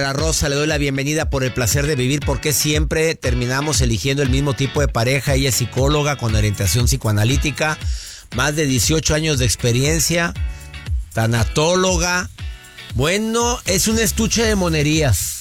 señora Rosa, le doy la bienvenida por el placer de vivir, porque siempre terminamos eligiendo el mismo tipo de pareja. Ella es psicóloga con orientación psicoanalítica, más de 18 años de experiencia, tanatóloga. Bueno, es un estuche de monerías.